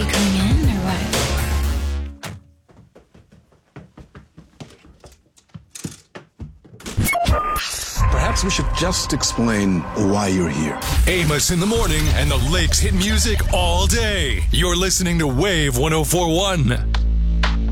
you coming in or what? Perhaps we should just explain why you're here. Amos in the morning and the Lakes hit music all day. You're listening to Wave 104.1.